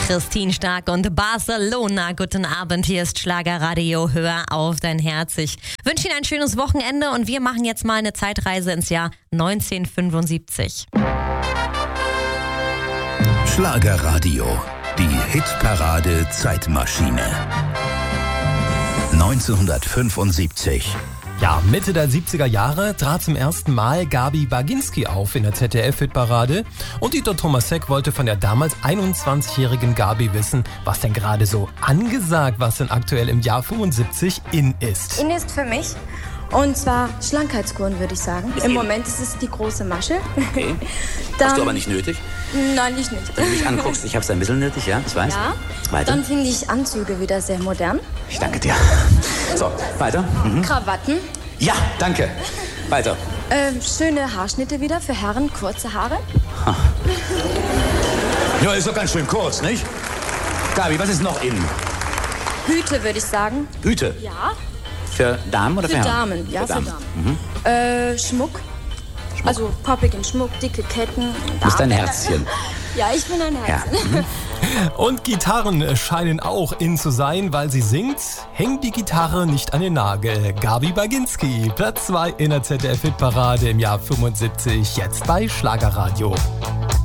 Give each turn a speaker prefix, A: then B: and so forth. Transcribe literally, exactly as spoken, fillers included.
A: Christine Stark und Barcelona. Guten Abend, hier ist Schlagerradio. Hör auf dein Herz. Ich wünsche Ihnen ein schönes Wochenende und wir machen jetzt mal eine Zeitreise ins Jahr neunzehnhundertfünfundsiebzig.
B: Schlagerradio, die Hitparade Zeitmaschine. neunzehnhundertfünfundsiebzig.
C: Ja, Mitte der siebziger Jahre trat zum ersten Mal Gabi Baginski auf in der Z D F-Hitparade und Dieter Thomas Heck wollte von der damals einundzwanzigjährigen Gabi wissen, was denn gerade so angesagt, was denn aktuell im Jahr fünfundsiebzig in ist.
D: In ist für mich, und zwar Schlankheitskuren, würde ich sagen.
E: Ist
D: Im
E: eben.
D: Moment ist es die große Masche.
E: Okay.
D: Dann,
E: Hast du aber nicht nötig.
D: Nein, nicht nicht.
E: Wenn du mich anguckst, ich hab's ein bisschen nötig, ja, ich weiß.
D: Ja,
E: Weiter.
D: dann finde ich Anzüge wieder sehr modern.
E: Ich danke dir. So, weiter. Mhm.
D: Krawatten.
E: Ja, danke. Weiter.
D: Ähm, schöne Haarschnitte wieder für Herren, kurze Haare.
E: Ja, ist doch ganz schön kurz, nicht? Gabi, was ist noch in?
D: Hüte, würde ich sagen.
E: Hüte.
D: Ja,
E: Für Damen oder für,
D: für
E: Herren?
D: Damen. Ja, für Damen.
E: Mhm.
D: Äh, Schmuck.
E: Schmuck.
D: Also poppigen Schmuck, dicke Ketten.
E: Du bist ein Herzchen.
D: Ja, ich bin ein
E: Ja.
D: Herz.
E: Mhm.
C: Und Gitarren scheinen auch in zu sein, weil sie singt, hängt die Gitarre nicht an den Nagel. Gabi Baginski, Platz zwei in der Z D F-Hitparade im Jahr fünfundsiebzig, jetzt bei Schlagerradio.